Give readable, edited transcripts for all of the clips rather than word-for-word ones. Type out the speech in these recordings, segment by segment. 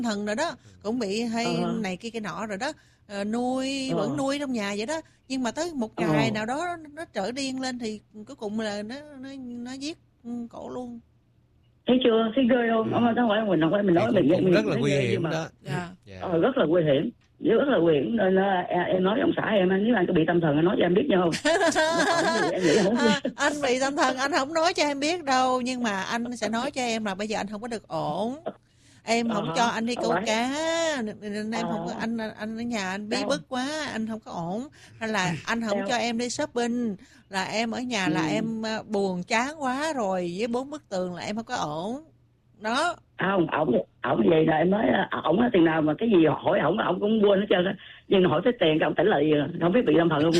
thần rồi đó, cũng bị hay này kia cái nọ rồi đó, nuôi vẫn nuôi trong nhà vậy đó, nhưng mà tới một ngày nào đó nó trở điên lên thì cuối cùng là nó giết cổ luôn. Thấy chưa, thấy ghê không? Ông không phải mình, không phải mình nói mình cũng rất là nguy hiểm đó. Rất là nguy hiểm, rất là nguy hiểm, nên em nói ông xã em, nếu anh có bị tâm thần anh nói cho em biết nhau không? Anh bị tâm thần anh không nói cho em biết đâu, nhưng mà anh sẽ nói cho em là bây giờ anh không có được ổn, em không cho anh đi câu cá nên em không có, anh ở nhà anh bí bức quá, anh không có ổn, hay là anh không cho em đi shopping, là em ở nhà là em buồn chán quá rồi, với 4 bức tường là em không có ổn đó. Không, ổng vậy là em nói ổng tiền nào mà cái gì hỏi ổng cũng quên hết trơn á, nhưng hỏi tới tiền cái ổng tỉnh lại gì, không biết bị tâm thần không.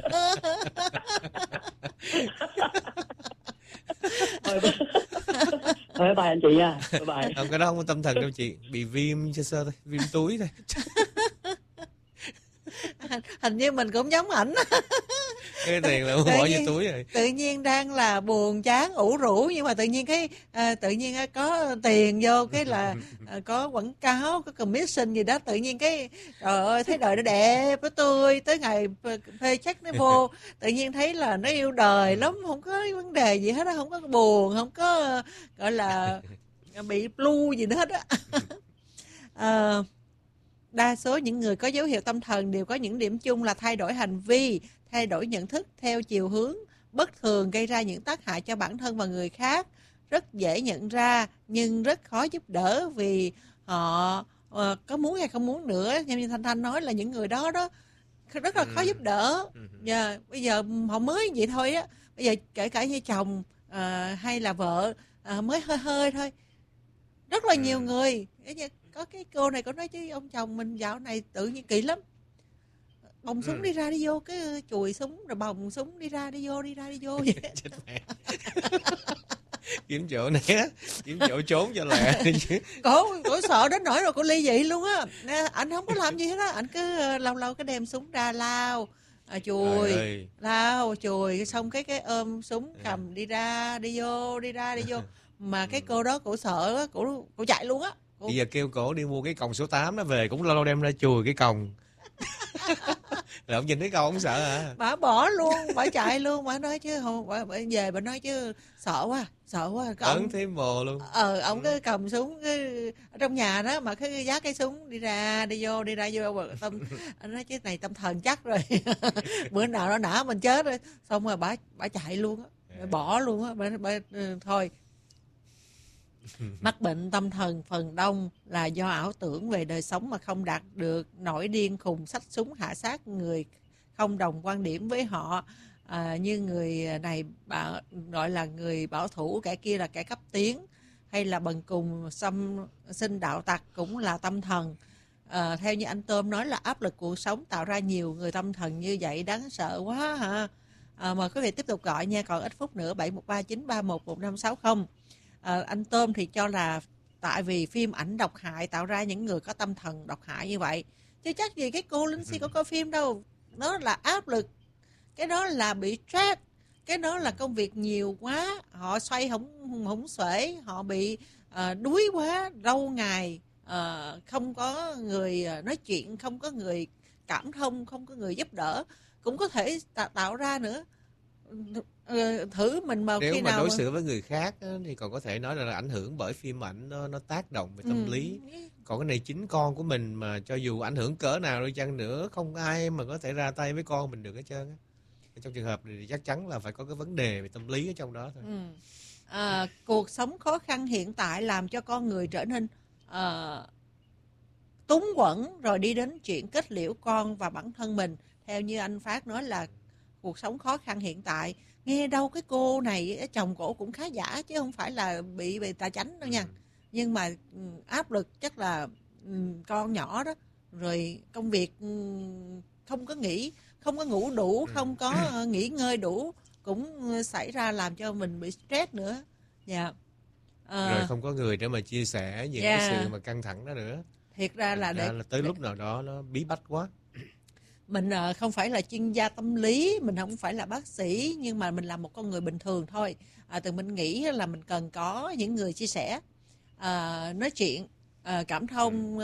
Thôi bye anh chị nha, bye. Không, cái đó không có tâm thần đâu chị, bị viêm sơ thôi, viêm túi thôi. Hình như mình cũng giống ảnh. Cái tiền là bỏ vô túi rồi. Tự nhiên đang là buồn chán ủ rũ, nhưng mà tự nhiên cái tự nhiên có tiền vô, cái là có quảng cáo, có commission gì đó, tự nhiên cái trời ơi thấy đời nó đẹp, nó tươi, tới ngày phê check nó vô, tự nhiên thấy là nó yêu đời lắm, không có vấn đề gì hết á, không có buồn, không có gọi là bị blue gì nữa hết á. Đa số những người có dấu hiệu tâm thần đều có những điểm chung là thay đổi hành vi, thay đổi nhận thức theo chiều hướng bất thường, gây ra những tác hại cho bản thân và người khác. Rất dễ nhận ra nhưng rất khó giúp đỡ vì họ có muốn hay không muốn nữa. Như Thanh Thanh nói là những người đó rất là khó giúp đỡ. Bây giờ họ mới vậy thôi á. Bây giờ kể cả như chồng hay là vợ mới hơi hơi thôi. Rất là nhiều người. Có cái cô này có nói chứ ông chồng mình dạo này tự nhiên kỳ lắm, bồng súng đi ra đi vô, cái chùi súng rồi bồng súng đi ra đi vô vậy. Chết mẹ. Kiếm chỗ né, kiếm chỗ trốn cho lẹ. Cổ sợ đến nỗi rồi cổ ly dị luôn á. Anh không có làm gì hết á, anh cứ lâu cái đem súng ra lao, chùi, lao chùi, xong cái ôm súng cầm đi ra đi vô. Mà cái cô đó cổ sợ á, cổ chạy luôn á. Bây giờ kêu cổ đi mua cái còng số 8 nó về, cũng lâu đem ra chùi cái còng. Là ông nhìn thấy còng ông sợ hả? Bà bỏ luôn, bà chạy luôn, bà nói chứ không, bà về bà nói chứ sợ quá. Ấn thấy mồ luôn. Ông cứ cầm súng ở trong nhà đó mà cứ vác cái súng đi ra đi vô. Anh nói chứ này tâm thần chắc rồi. Bữa nào nó nã mình chết rồi. Xong rồi bà chạy luôn á, bỏ luôn á, bà thôi. Mắc bệnh tâm thần phần đông là do ảo tưởng về đời sống mà không đạt được, nổi điên khùng xách súng hạ sát người không đồng quan điểm với họ, như người này gọi là người bảo thủ, kẻ kia là kẻ cấp tiến, hay là bần cùng xâm sinh đạo tặc cũng là tâm thần. Theo như anh Tôm nói là áp lực cuộc sống tạo ra nhiều người tâm thần như vậy, đáng sợ quá hả. Mời quý vị tiếp tục gọi nha, còn ít phút nữa. 7139311560. Anh Tôm thì cho là tại vì phim ảnh độc hại tạo ra những người có tâm thần độc hại như vậy, chứ chắc gì cái cô Linh Si có coi phim đâu. Nó là áp lực, cái đó là bị stress, cái đó là công việc nhiều quá, họ xoay không xuể, họ bị đuối quá, lâu ngày không có người nói chuyện, không có người cảm thông, không có người giúp đỡ, cũng có thể tạo ra nữa. Thử mình mà nếu khi mà nào đối xử với người khác á, thì còn có thể nói là ảnh hưởng bởi phim ảnh, nó tác động về tâm lý. Còn cái này chính con của mình mà cho dù ảnh hưởng cỡ nào đi chăng nữa, không ai mà có thể ra tay với con mình được hết trơn á. Trong trường hợp này thì chắc chắn là phải có cái vấn đề về tâm lý ở trong đó thôi. Cuộc sống khó khăn hiện tại làm cho con người trở nên túng quẫn, rồi đi đến chuyện kết liễu con và bản thân mình. Theo như anh Phát nói là cuộc sống khó khăn hiện tại, nghe đâu cái cô này chồng cổ cũng khá giả chứ không phải là bị tà chánh đâu nha. Nhưng mà áp lực chắc là con nhỏ đó, rồi công việc không có nghỉ, không có ngủ đủ, không có nghỉ ngơi đủ, cũng xảy ra làm cho mình bị stress nữa. Rồi không có người để mà chia sẻ những cái sự mà căng thẳng đó nữa. Thiệt ra là tới lúc nào đó nó bí bách quá. Mình không phải là chuyên gia tâm lý, mình không phải là bác sĩ, nhưng mà mình là một con người bình thường thôi. Từ mình nghĩ là mình cần có những người chia sẻ, nói chuyện, cảm thông